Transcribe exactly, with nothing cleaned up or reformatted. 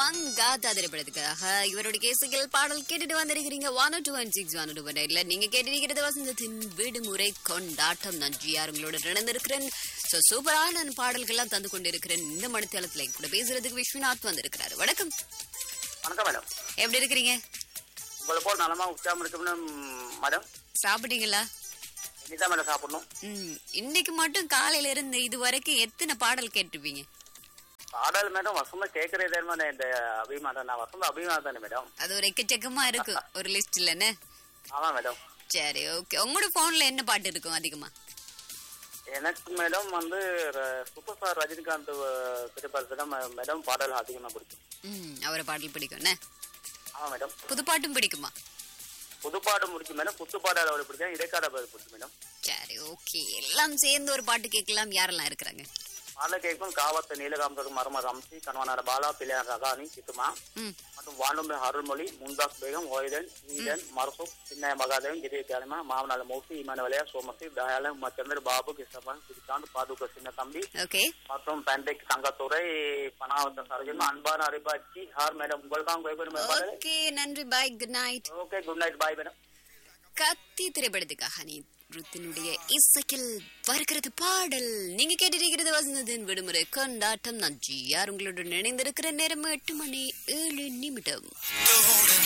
மங்காதா திரைப்படத்துக்காக இவருடைய கேசுகள் பாடல் கேட்டுட்டு வந்திருக்கிறீங்க. One two one six one two இல்ல நீங்க கேட்டிருக்கிறது வசந்தத்தின் விடுமுறை கொண்டாட்டம். நான் ஜிஆர் உங்களோட நடந்திருக்கிறேன். சோ சூப்பரான பாடல்கள்லாம் தந்து கொண்டிருக்கிறேன். இந்த மணித்தளத்துல கூட பேசுறதுக்கு விஸ்வநாத் வந்திருக்கிறாரு. வணக்கம். வணக்கம் மேடம். எப்படி இருக்கிறீங்க? உங்களை போல் நலமா உற்சாகம் இருக்கணும் மேடம். சாப்பிட்டீங்களா? இனிதான் மேடம் சாப்பிடணும். ம் இன்னைக்கு மட்டும் காலையில இருந்து இது வரைக்கும் எத்தனை பாடல் கேட்டிருப்பீங்க? பாடல் மேடம் வசந்தா கேட்கறதே இந்த அபிமானம். நான் வசந்தா அபிமானம் தானே மேடம். அது ஒரு எக்கச்சக்கமா இருக்கு ஒரு லிஸ்ட் இல்லன்னு. ஆமா மேடம். சரி ஓகே. உங்களோட போன்ல என்ன பாட்டு இருக்கும் அதிகமா? எனக்கு மேடம் வந்து சூப்பர் ஸ்டார் ரஜினிகாந்த் திரைப்படத்துல மேடம் பாடல் அதிகமா பிடிக்கும். ம் அவரை பாடல் பிடிக்கும். ஆமா மேடம். புது பாட்டும் பிடிக்குமா? புதுப்பாடு முடிக்கும் மேடம். புத்துப்பாடு அவரை பிடிக்கும். இடைக்கால பிடிக்கும் மேடம். சரி ஓகே. எல்லாம் சேர்ந்து ஒரு பாட்டு கேட்கலாம். யாரெல்லாம் இருக்கிறாங்க? பாடல கேட்கும் காவத்து நீலகாம்பது மர்ம ரம்சி கணவனார பாலா பிள்ளையார் ரகானி சித்துமா மற்றும் வானும்பை அருள்மொழி முந்தாஸ் பேகம் ஓய்தன் ஈடன் மர்சூப் சின்ன மகாதேவன் கிரிய கேளிமா மாமனால மூர்த்தி இமானவலையா சோமசி தயால உமாச்சந்திர பாபு கிருஷ்ணபான் சிறிகாந்த் பாதுக சின்ன தம்பி மற்றும் பெண்டைக்கு தங்கத்துறை பனாவந்த சரஜன் அன்பான அறிபாச்சி ஹார் மேடம் உங்களுக்காக. ஓகே நன்றி. பாய். Good night. Okay good night. Bye madam. கத்தி திரைப்படத்துக்காக நீ ருத்தினுடைய இசைக்கில் வருகிறது பாடல். நீங்க கேட்டிருக்கிறது வசந்தத்தின் விடுமுறை கொண்டாட்டம். நான் ஜிஆர் உங்களோட நினைந்திருக்கிற நேரம் எட்டு மணி ஏழு நிமிடம்.